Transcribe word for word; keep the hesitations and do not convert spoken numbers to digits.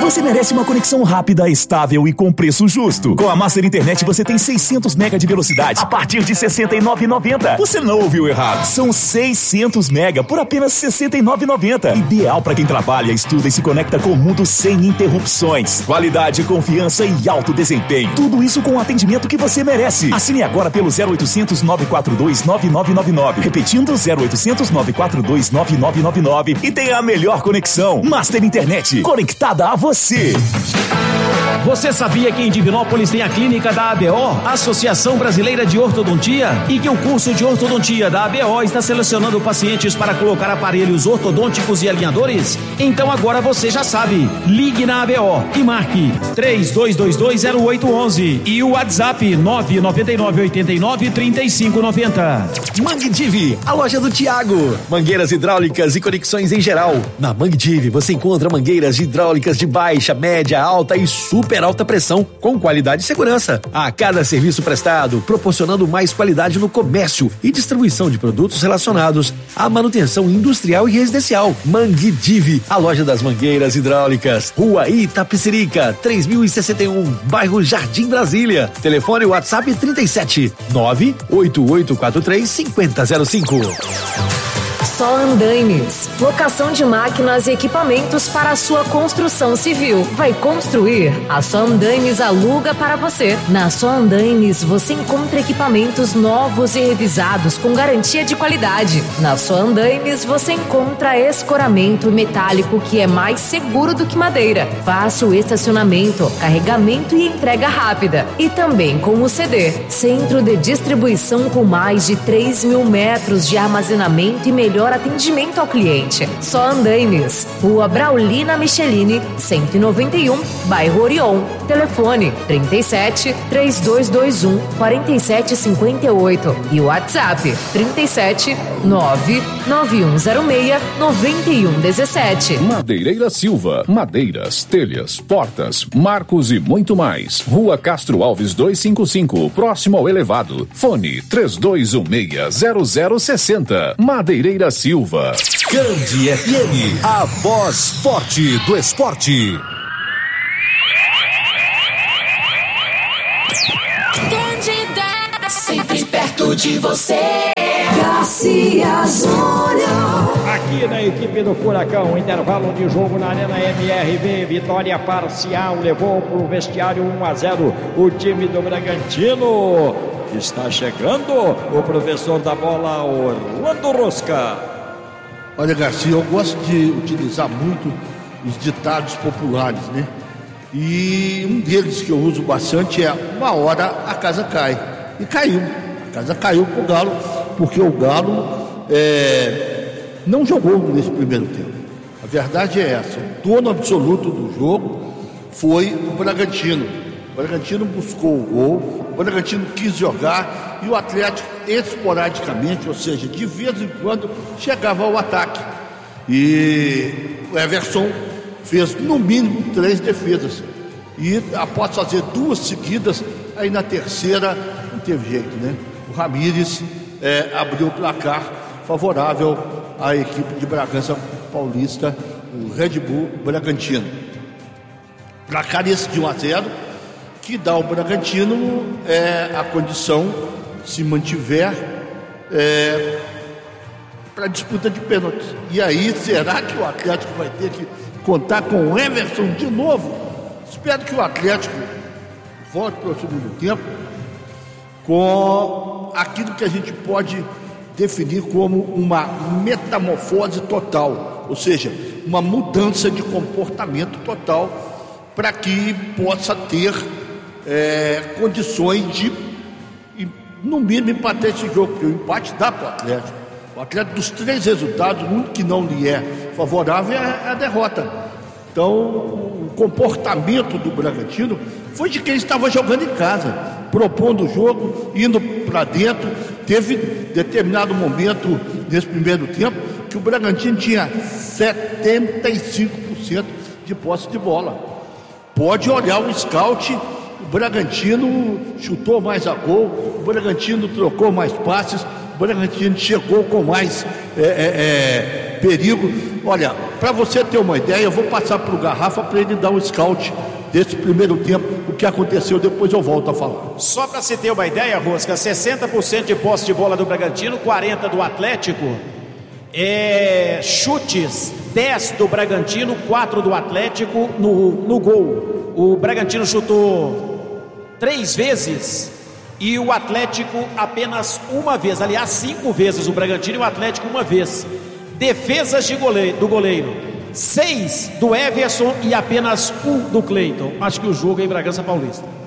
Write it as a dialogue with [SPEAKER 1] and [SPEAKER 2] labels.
[SPEAKER 1] Você merece uma conexão rápida, estável e com preço justo. Com a Master Internet você tem seiscentos mega de velocidade a partir de sessenta e nove reais e noventa centavos. Você não ouviu errado. São seiscentos mega por apenas sessenta e nove reais e noventa centavos. Ideal para quem trabalha, estuda e se conecta com o mundo sem interrupções. Qualidade, confiança e alto desempenho. Tudo isso com o atendimento que você merece. Assine agora pelo zero oitocentos, nove quatro dois, nove nove nove nove. Repetindo, zero oitocentos, nove quatro dois, nove nove nove nove. E tenha a melhor conexão. Master Internet, conectada a você.
[SPEAKER 2] Você sabia que em Divinópolis tem a clínica da A B O, Associação Brasileira de Ortodontia, e que o curso de ortodontia da A B O está selecionando pacientes para colocar aparelhos ortodônticos e alinhadores? Então agora você já sabe. Ligue na A B O e marque três dois dois dois, zero oito um um e o WhatsApp nove nove nove, oito nove, três cinco nove zero.
[SPEAKER 3] Mangue Divi, a loja do Thiago. Mangueiras hidráulicas e conexões em geral. Na Mangue Divi você encontra mangueiras hidráulicas de baixa, média, alta e super alta pressão, com qualidade e segurança. A cada serviço prestado, proporcionando mais qualidade no comércio e distribuição de produtos relacionados à manutenção industrial e residencial. Mangue Divi, a loja das mangueiras hidráulicas. Rua Itapecerica, três mil e sessenta e um, bairro Jardim Brasília. Telefone WhatsApp trinta e sete, nove oito oito quatro três, cinco zero zero cinco.
[SPEAKER 4] Só Andaimes, locação de máquinas e equipamentos para a sua construção civil. Vai construir? A Só Andaimes aluga para você. Na Só Andaimes você encontra equipamentos novos e revisados com garantia de qualidade. Na Só Andaimes você encontra escoramento metálico que é mais seguro do que madeira. Fácil estacionamento, carregamento e entrega rápida. E também com o C D, Centro de Distribuição com mais de três mil metros de armazenamento e melhor atendimento ao cliente. Só Andaimes, Rua Braulina Michelini, cento e noventa e um, bairro Orion. Telefone trinta e sete, três dois dois um, quatro sete cinco oito e o WhatsApp trinta e sete, nove nove um zero seis, nove um um sete.
[SPEAKER 5] Madeireira Silva, madeiras, telhas, portas, marcos e muito mais. Rua Castro Alves duzentos e cinquenta e cinco, próximo ao elevado. Fone três dois um seis, zero zero seis zero. Madeireira Silva.
[SPEAKER 3] Candi F M, a voz forte do esporte.
[SPEAKER 6] Candidata, sempre perto de você.
[SPEAKER 7] Garcia Júnior.
[SPEAKER 8] Aqui na equipe do Furacão, intervalo de jogo na Arena M R V, vitória parcial, levou para o vestiário um a zero o time do Bragantino. Está chegando o professor da bola, Orlando Rosca.
[SPEAKER 9] Olha, Garcia, eu gosto de utilizar muito os ditados populares, né? E um deles que eu uso bastante é: uma hora a casa cai. E caiu. A casa caiu pro Galo, porque o Galo é, não jogou nesse primeiro tempo. A verdade é essa: o dono absoluto do jogo foi o Bragantino. O Bragantino buscou o gol, o Bragantino quis jogar e o Atlético esporadicamente, ou seja, de vez em quando, chegava ao ataque. E o Everson fez no mínimo três defesas. E após fazer duas seguidas, aí na terceira não teve jeito, né? O Ramírez é, abriu o placar favorável à equipe de Bragança Paulista, o Red Bull Bragantino. Placar esse de um a zero, que dá ao Bragantino é, a condição, se mantiver, é, para disputa de pênaltis. E aí, será que o Atlético vai ter que contar com o Everson de novo? Espero que o Atlético volte para o segundo tempo com aquilo que a gente pode definir como uma metamorfose total, ou seja, uma mudança de comportamento total, para que possa ter é, condições de, no mínimo, empatar esse jogo, porque o empate dá para o Atlético. O Atlético, dos três resultados, o único que não lhe é favorável é a derrota. Então, o comportamento do Bragantino foi de quem estava jogando em casa, propondo o jogo, indo para dentro. Teve determinado momento nesse primeiro tempo que o Bragantino tinha setenta e cinco por cento de posse de bola. Pode olhar o scout, o Bragantino chutou mais a gol, o Bragantino trocou mais passes, o Bragantino chegou com mais é, é, é, perigo. Olha, para você ter uma ideia, eu vou passar para o Garrafa para ele dar um scout desse primeiro tempo, o que aconteceu, depois eu volto a falar.
[SPEAKER 2] Só para se ter uma ideia, Rosca, sessenta por cento de posse de bola do Bragantino, quarenta por cento do Atlético, é, chutes, dez do Bragantino, quatro do Atlético no, no gol. O Bragantino chutou três vezes e o Atlético apenas uma vez, aliás, cinco vezes o Bragantino e o Atlético uma vez. Defesas de goleiro, do goleiro, seis do Everson e apenas um do Cleiton. Acho que o jogo é em Bragança Paulista.